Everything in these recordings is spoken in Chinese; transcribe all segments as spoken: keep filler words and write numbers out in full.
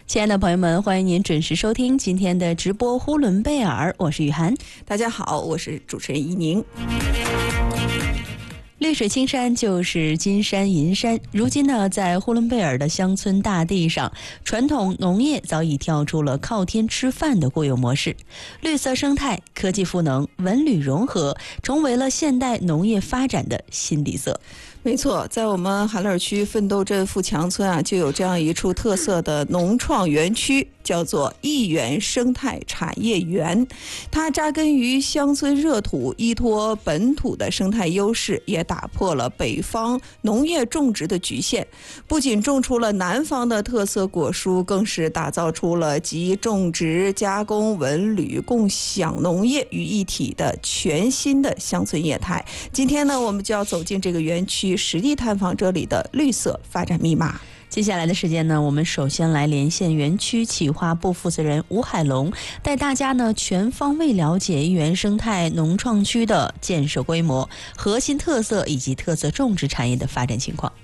亲爱的朋友们，欢迎您准时收听今天的直播呼伦贝尔，我是雨涵。 大家好，我是主持人依宁。 绿水青山就是金山银山，如今呢，在呼伦贝尔的乡村大地上，传统农业早已跳出了靠天吃饭的固有模式，绿色生态、科技赋能、文旅融合，成为了现代农业发展的新底色。 没错，在我们海勒尔区奋斗镇富强村啊，就有这样一处特色的农创园区，叫做益园生态产业园。它扎根于乡村热土，依托本土的生态优势，也打破了北方农业种植的局限。不仅种出了南方的特色果蔬，更是打造出了集种植、加工、文旅、共享农业于一体的全新的乡村业态。今天呢，我们就要走进这个园区，实地探访这里的绿色发展密码。 接下来的时间呢，我们首先来连线园区企划部负责人吴海龙，带大家呢全方位了解益园生态农创区的建设规模、核心特色以及特色种植产业的发展情况。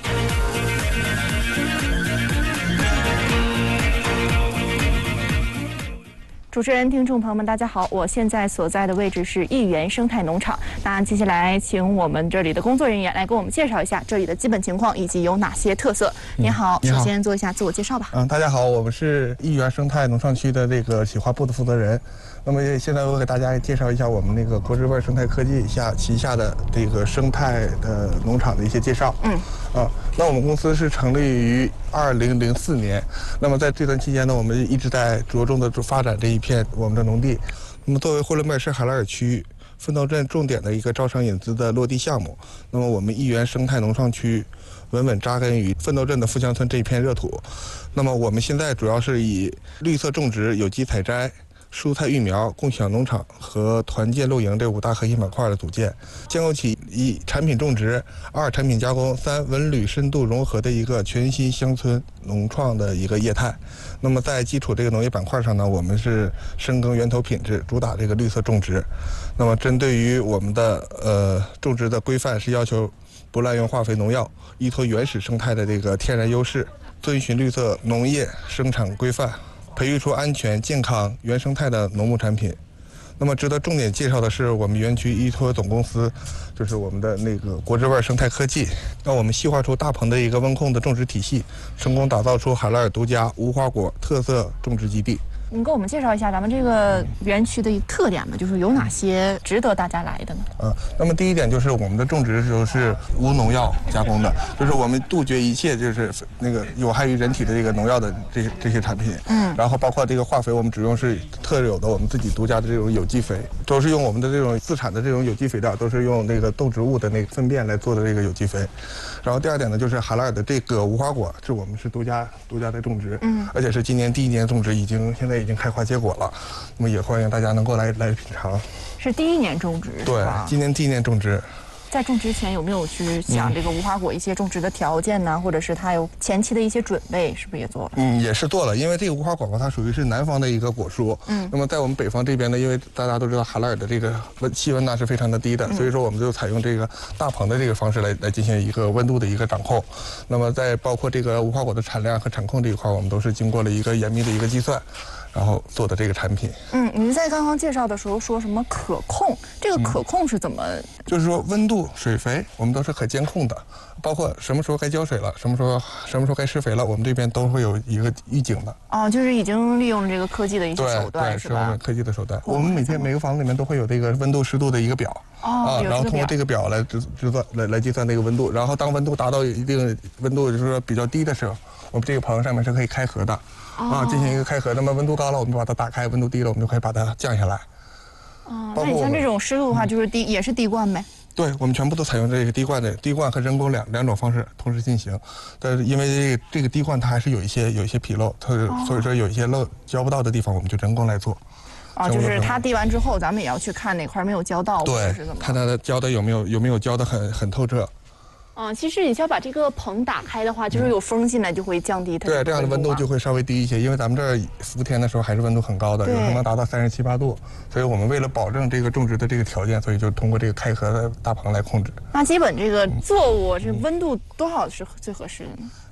主持人、听众朋友们，大家好！我现在所在的位置是益园生态农场。那接下来，请我们这里的工作人员来给我们介绍一下这里的基本情况以及有哪些特色。您好， 你好， 首先做一下自我介绍吧。 嗯，大家好，我们是益园生态农创区的这个企划部的负责人。那么现在我给大家介绍一下我们那个国之味生态科技下旗下的这个生态的农场的一些介绍。 嗯， 啊，那我们公司是成立于二零零四年。那么在这段期间呢，我们一直在着重的发展这一片我们的农地。那么作为呼伦贝尔市海勒尔区奋斗镇重点的一个招商引资的落地项目，那么我们益园生态农创区稳稳扎根于奋斗镇的富强村这一片热土。那么我们现在主要是以绿色种植、有机采摘、蔬菜育苗、共享农场和团建露营这五大核心板块的组建，建构起一产品种植、二产品加工、三文旅深度融合的一个全新乡村农创的一个业态。那么在基础这个农业板块上呢，我们是深耕源头品质，主打这个绿色种植。那么针对于我们的呃种植的规范是要求不滥用化肥农药，依托原始生态的这个天然优势，遵循绿色农业生产规范，培育出安全、健康、原生态的农牧产品。那么值得重点介绍的是，我们园区依托总公司，就是我们的那个国之味生态科技，让我们细化出大棚的一个温控的种植体系，成功打造出海勒尔独家无花果特色种植基地。 您给我们介绍一下咱们这个园区的特点吧，就是有哪些值得大家来的呢？ 嗯，那么第一点就是我们的种植都是无农药加工的，就是我们杜绝一切就是那个有害于人体的这个农药的这些这些产品。嗯，然后包括这个化肥，我们只用是特有的我们自己独家的这种有机肥，都是用我们的这种自产的这种有机肥料，都是用那个动植物的那个粪便来做的这个有机肥。然后第二点呢，就是海勒尔的这个无花果，是我们是独家独家的种植，嗯，而且是今年第一年种植，已经现在已经开花结果了。那么也欢迎大家能够来来品尝。 是第一年种植， 对，今年第一年种植。 在种植前有没有去想这个无花果一些种植的条件呢？嗯、或者是它有前期的一些准备，是不是也做了？ 嗯，也是做了，因为这个无花果它属于是南方的一个果蔬。嗯，那么在我们北方这边呢，因为大家都知道海勒尔的这个温气温呢是非常的低的，嗯、所以说我们就采用这个大棚的这个方式来来进行一个温度的一个掌控。那么在包括这个无花果的产量和产控这一块，我们都是经过了一个严密的一个计算，然后做的这个产品。 嗯，您在刚刚介绍的时候说什么可控？这个可控是怎么？嗯、 就是说温度、水肥我们都是可监控的，包括什么时候该浇水了，什么时候什么时候该施肥了，我们这边都会有一个预警的。 哦，就是已经利用了这个科技的一些手段， 对， 是吧？ 是我们科技的手段。我们每天每个房子里面都会有这个温度、湿度的一个表。 哦， 啊，然后通过这个表来制制作来来计算这个温度，然后当温度达到一定温度，就是说比较低的时候，我们这个棚上面是可以开合的。啊，进行一个开合，那么温度高了，我们就把它打开；温度低了，我们就可以把它降下来。 哦，那你像这种湿度的话，就是滴、嗯、也是滴灌呗？ 对，我们全部都采用这个滴灌的，滴灌和人工两两种方式同时进行。但是因为这个这个滴灌它还是有一些有一些纰漏，它、哦、所以说有一些漏浇不到的地方，我们就人工来做。 啊，就是它滴完之后，咱们也要去看哪块没有浇到， 对， 是怎么？ 看它的浇的有没有有没有浇的很很透彻。 嗯，其实你只要把这个棚打开的话，就是有风进来就会降低它。 对，这样的温度就会稍微低一些，因为咱们这儿伏天的时候还是温度很高的，有时候能达到三十七八度，所以我们为了保证这个种植的这个条件，所以就通过这个开合的大棚来控制。 那基本这个作物这温度多少是最合适的呢？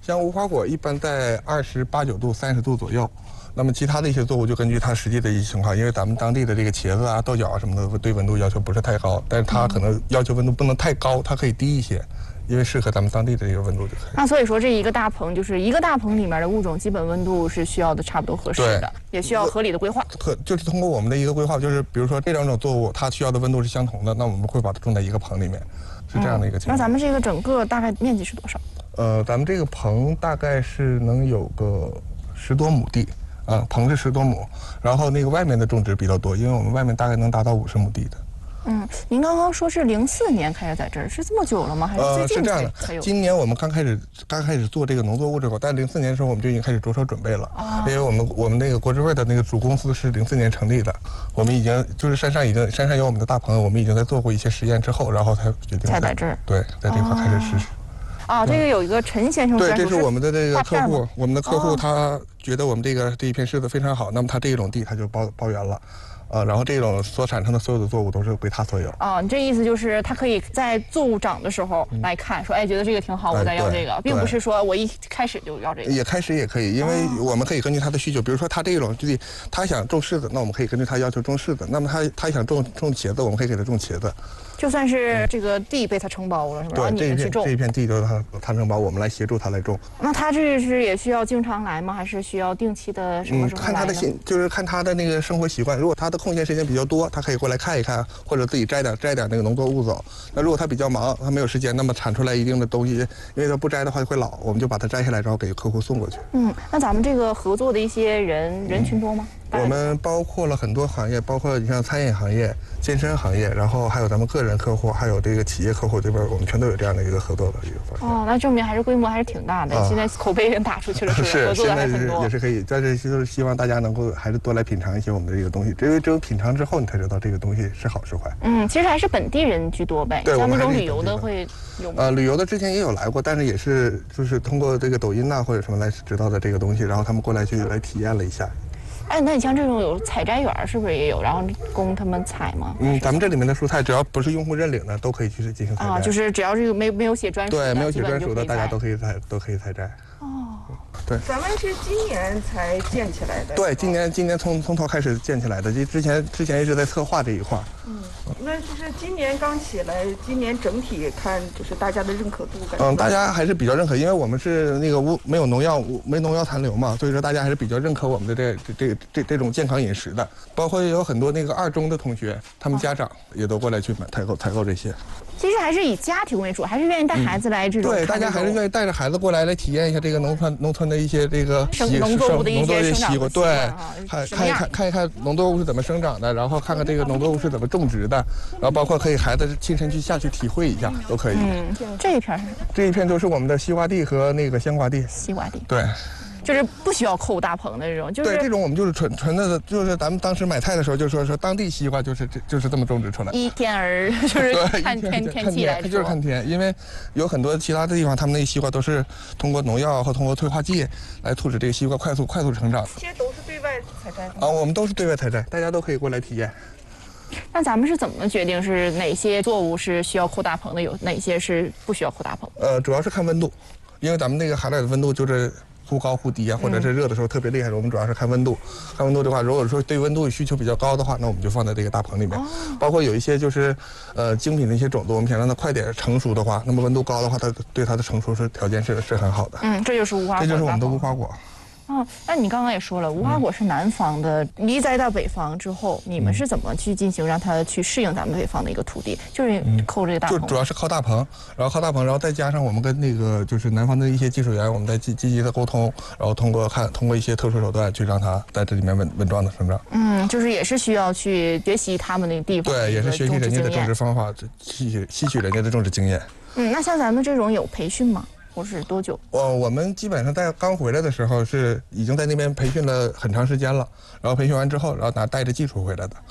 像无花果一般在二十八九度、三十度左右。那么其他的一些作物就根据它实际的一些情况，因为咱们当地的这个茄子啊、豆角啊什么的，对温度要求不是太高，但是它可能要求温度不能太高，它可以低一些，因为适合咱们当地的这个温度就可以。 那所以说这一个大棚就是一个大棚里面的物种基本温度是需要的差不多合适的，也需要合理的规划。 可就是通过我们的一个规划，就是比如说这两种作物它需要的温度是相同的，那我们会把它种在一个棚里面，是这样的一个情况。 嗯、那咱们这个整个大概面积是多少？ 呃，咱们这个棚大概是能有个十多亩地。啊，棚是十多亩，然后那个外面的种植比较多，因为我们外面大概能达到五十亩地的。 嗯，您刚刚说是零四年开始在这儿，是这么久了吗？还是最近才、呃、是这样的才有？ 今年我们刚开始刚开始做这个农作物之后，但零四年的时候我们就已经开始着手准备了。哦。因为我们我们那个国之味的那个主公司是零四年成立的，我们已经就是山上已经山上有我们的大棚，我们已经在做过一些实验之后，然后才决定才在这儿。 对，在这块开始实施。 哦啊，这个有一个陈先生， 对，这是我们的这个客户，我们的客户他觉得我们这个这一片柿子非常好，那么他这一种地他就包包圆了。呃，然后这种所产生的所有的作物都是归他所有。 啊，你这意思就是他可以在作物长的时候来看，说，哎，觉得这个挺好，我再要这个，并不是说我一开始就要这个。 也开始也可以，因为我们可以根据他的需求，比如说他这种地，他想种柿子，那我们可以根据他要求种柿子；那么他他想种种茄子，我们可以给他种茄子。 就算是这个地被他承包了，是吧？ 对， 这一片这一片地就是他他承包，我们来协助他来种。 那他这是也需要经常来吗？还是需要定期的什么时候来呢？ 看他的心，就是看他的那个生活习惯。如果他的空闲时间比较多，他可以过来看一看，或者自己摘点摘点那个农作物走。那如果他比较忙，他没有时间，那么产出来一定的东西，因为他不摘的话会老，我们就把它摘下来，然后给客户送过去。 嗯，那咱们这个合作的一些人人群多吗？ 我们包括了很多行业，包括你像餐饮行业、健身行业，然后还有咱们个人客户，还有这个企业客户这边，我们全都有这样的一个合作的一个方式。 哦，那证明还是规模还是挺大的。啊、现在口碑也打出去了，是吧？ 是， 合作的还是很多。 也是可以，在这就是希望大家能够还是多来品尝一些我们的这个东西，因为只有品尝之后，你才知道这个东西是好是坏。 嗯，其实还是本地人居多呗。 对， 像那种旅游的会有吗？ 呃，旅游的之前也有来过，但是也是就是通过这个抖音呐、或者什么来知道的这个东西，然后他们过来去来体验了一下。 哎，那你像这种有采摘园是不是也有？然后供他们采吗？ 嗯，咱们这里面的蔬菜只要不是用户认领的，都可以去进行采摘。 啊，就是只要这个没没有写专属的， 对，没有写专属的，大家都可以采，都可以采摘。 哦， 对。 咱们是今年才建起来的。 对，今年今年从从头开始建起来的，就之前之前一直在策划这一块。 嗯，那就是今年刚起来，今年整体看就是大家的认可度。 嗯，大家还是比较认可，因为我们是那个无没有农药、没农药残留嘛，所以说大家还是比较认可我们的这这这这这种健康饮食的。包括也有很多那个二中的同学，他们家长也都过来去买采购采购这些。 其实还是以家庭为主，还是愿意带孩子来这种、 嗯。对，大家还是愿意带着孩子过来来体验一下这个农村农村的一些这个农作物的一些习惯，对， 看看一看看一看农作物是怎么生长的，然后看看这个农作物是怎么种植的，然后包括可以孩子亲身去下去体会一下，都可以。 嗯，这一片是什么？ 这一片就是我们的西瓜地和那个鲜瓜地。 西瓜地。 对。 就是不需要扣大棚的这种，就是对这种我们就是纯纯的，就是咱们当时买菜的时候就说说当地西瓜就是这就是这么种植出来， 一天儿就是看天天气来说， 就是看天，因为有很多其他的地方，他们那西瓜都是通过农药和通过催化剂来促使这个西瓜快速快速成长。 这些都是对外采摘啊，我们都是对外采摘，大家都可以过来体验。 那咱们是怎么决定是哪些作物是需要扣大棚的，有哪些是不需要扣大棚？ 呃，主要是看温度，因为咱们那个海带的温度就是忽高忽低啊，或者是热的时候特别厉害，我们主要是看温度。看温度的话，如果说对温度需求比较高的话，那我们就放在这个大棚里面。包括有一些就是呃精品的一些种子，我们想让它快点成熟的话，那么温度高的话，它对它的成熟是条件是是很好的。 嗯，这就是无花果。 这就是我们的无花果。 哦，那你刚刚也说了，无花果是南方的，移栽到北方之后，你们是怎么去进行让它去适应咱们北方的一个土地？就是扣这个大棚， 就主要是靠大棚，然后靠大棚，然后再加上我们跟那个就是南方的一些技术员，我们在积积极的沟通，然后通过看通过一些特殊手段去让它在这里面稳稳壮的生长。 嗯，就是也是需要去学习他们那个地方， 对，也是学习人家的种植方法，吸取吸取人家的种植经验。 嗯，那像咱们这种有培训吗？或是多久？ 我我们基本上在刚回来的时候是已经在那边培训了很长时间了，然后培训完之后，然后拿带着技术回来的，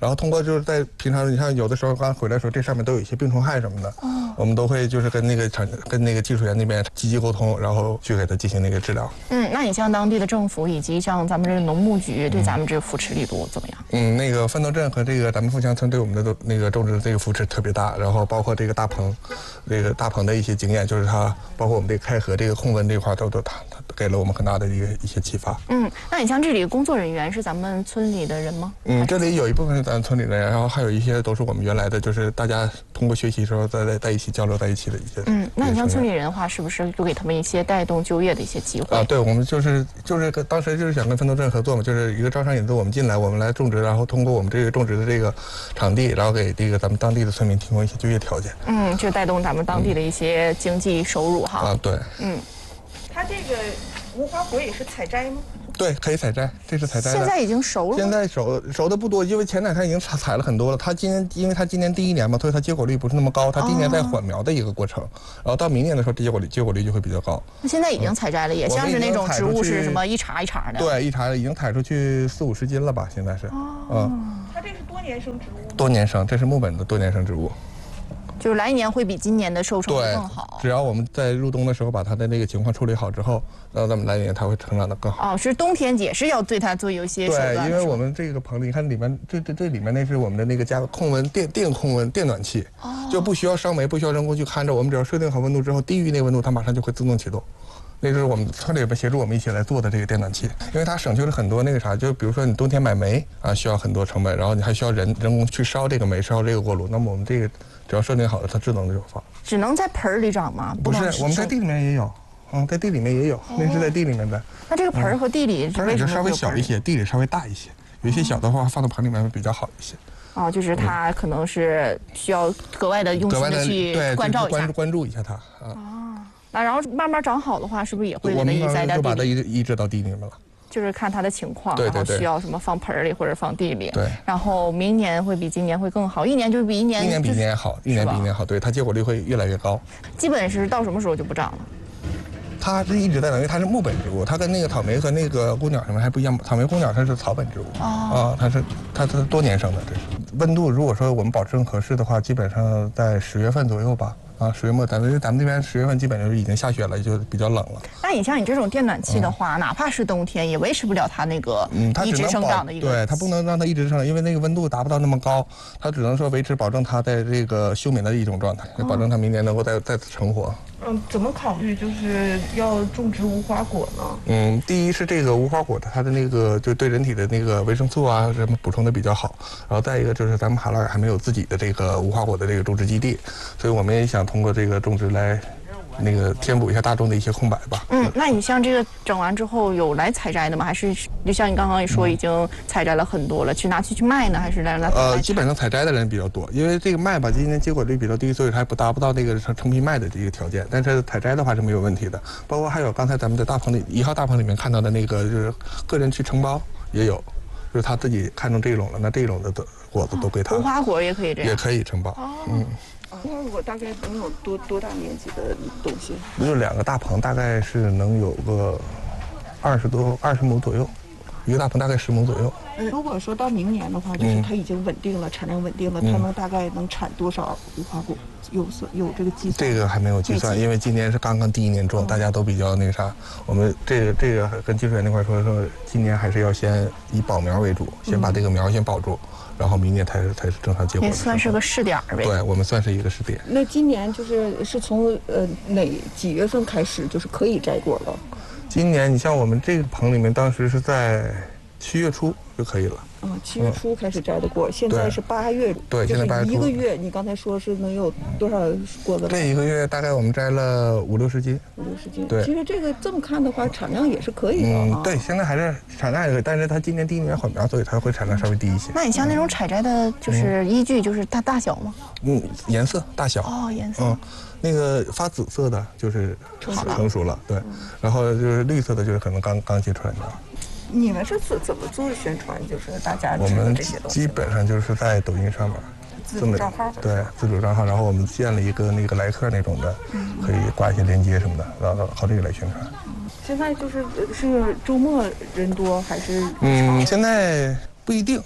然后通过就是在平常你看有的时候刚回来的时候，这上面都有一些病虫害什么的，哦，我们都会就是跟那个厂跟那个技术员那边积极沟通，然后去给他进行那个治疗。 嗯，那你像当地的政府以及像咱们这个农牧局对咱们这个扶持力度怎么样？ 嗯，那个奋斗镇和这个咱们富强村对我们的都那个种植的这个扶持特别大，然后包括这个大棚，这个大棚的一些经验，就是它包括我们这个开河这个控温这块都都它它给了我们很大的一个一些启发。 嗯，那你像这里工作人员是咱们村里的人吗？ 嗯，这里有一部分是咱村里的人，然后还有一些都是我们原来的，就是大家通过学习时候在在在一起交流在一起的一些。 嗯，那你像村里人的话，是不是就给他们一些带动就业的一些机会？ 啊，对，我们就是就是跟当时就是想跟奋斗镇合作嘛，就是一个招商引资，我们进来，我们来种植，然后通过我们这个种植的这个场地，然后给这个咱们当地的村民提供一些就业条件。 嗯，就带动咱们当地的一些经济收入哈。 啊，对。 嗯， 它这个无花果也是采摘吗？ 对，可以采摘，这是采摘的。 现在已经熟了吗？ 现在熟熟的不多，因为前两天已经采采了很多了。它今年，因为它今年第一年嘛，所以它结果率不是那么高。它今年在缓苗的一个过程，然后到明年的时候，这结果率结果率就会比较高。 那现在已经采摘了，也像是那种植物是什么一茬一茬的。 对，一茬已经采出去四五十斤了吧？现在是。 哦。 嗯。 它这是多年生植物。 多年生，这是木本的多年生植物。 就是来年会比今年的收成更好。 只要我们在入冬的时候把它的那个情况处理好之后，然后咱们来年它会成长得更好。 哦，是冬天也是要对它做有些手段。 对，因为我们这个棚里，你看里面这这这里面那是我们的那个加控温电电控温电暖器，哦，就不需要烧煤，不需要人工去看着，我们只要设定好温度之后，低于那个温度它马上就会自动启动。那就是我们村里边协助我们一起来做的这个电暖器，因为它省去了很多那个啥，就比如说你冬天买煤啊需要很多成本，然后你还需要人人工去烧这个煤，烧这个锅炉。那么我们这个只要设定好了，它智能的就放。 只能在盆里长吗？ 不是，我们在地里面也有，嗯，在地里面也有，那是在地里面的。 哦，那这个盆和地里盆里就稍微小一些，地里稍微大一些，有一些小的话放到盆里面会比较好一些。 哦，就是它可能是需要格外的用心的去关照一下， 关注关注一下它啊。 哦，那然后慢慢长好的话，是不是也会我们移栽到地里？ 就把它移移植到地里面了。 就是看它的情况， 对对对， 然后需要什么放盆里或者放地里。 对。 然后明年会比今年会更好，一年就比一年。 一年比一年好，一年比一年好，对，它结果率会越来越高。 基本是到什么时候就不长了？ 它是一直在长，因为它是木本植物，它跟那个草莓和那个公鸟什么还不一样。草莓、公鸟它是草本植物， 哦， 啊，它是它是多年生的，这是。温度如果说我们保证合适的话，基本上在十月份左右吧。啊，十月末，咱们咱们这边十月份基本就是已经下雪了，就比较冷了。 那你像你这种电暖器的话，嗯、哪怕是冬天，也维持不了它那个一直生长的一个。 嗯、对，它不能让它一直生长，因为那个温度达不到那么高，它只能说维持保证它在这个休眠的一种状态，哦、保证它明年能够再再次成活。 嗯，怎么考虑就是要种植无花果呢？ 嗯，第一是这个无花果的它的那个就对人体的那个维生素啊什么补充的比较好，然后再一个就是咱们哈拉尔还没有自己的这个无花果的这个种植基地，所以我们也想通过这个种植来那个填补一下大众的一些空白吧。 嗯，那你像这个整完之后有来采摘的吗？还是就像你刚刚也说已经采摘了很多了，去拿去去卖呢，还是来来？ 呃，基本上采摘的人比较多，因为这个卖吧，今年结果率比较低，所以还不达不到那个成成批卖的这个条件。但是采摘的话是没有问题的，包括还有刚才咱们在大棚里一号大棚里面看到的那个，就是个人去承包也有，就是他自己看中这一垄了，那这一垄的果子都归他。 无花果也可以这样， 也可以承包。哦、嗯。 无花果大概能有多多大面积的东西？ 就两个大棚，大概是能有个二十多二十亩左右，一个大棚大概十亩左右。 嗯，如果说到明年的话，就是它已经稳定了，嗯、产量稳定了，它能大概能产多少无花果？有有这个计算？ 这个还没有计算，因为今年是刚刚第一年种，嗯、大家都比较那个啥。我们这个这个跟技术员那块说说，今年还是要先以保苗为主，先把这个苗先保住。嗯，然后明年才是才是正常结果， 也算是个试点呗。 对，我们算是一个试点。 那今年就是是从呃哪几月份开始就是可以摘果了？ 今年你像我们这个棚里面，当时是在七月初就可以了。 嗯，七月初开始摘的果，嗯、现在是八月， 对，现在八月初。 一个月，你刚才说是能有多少果子？ 这一个月大概我们摘了五六十斤。 五六十斤。 对， 其实这个这么看的话，产量也是可以的啊。 嗯，对，现在还是产量也可以，但是它今年第一年缓苗，所以它会产量稍微低一些。 那你像那种采摘的，就是依据就是它大小吗？ 嗯，颜色大小。 哦，颜色。 嗯，那个发紫色的就是成熟了， 成熟了，对。嗯、然后就是绿色的，就是可能刚刚结出来的。 你们是怎怎么做宣传？就是大家我们基本上就是在抖音上面， 自主账号， 对，自主账号，然后我们建了一个那个来客那种的，嗯、可以挂一些链接什么的，然后靠这个来宣传。 现在就是是周末人多还是？ 嗯，现在不一定。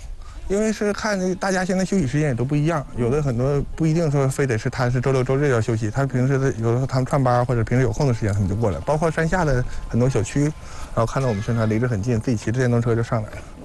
因为是看大家现在休息时间也都不一样，有的很多不一定说非得是他是周六周日要休息，他平时的有的时候他们串班或者平时有空的时间他们就过来，包括山下的很多小区，然后看到我们宣传离着很近，自己骑着电动车就上来了。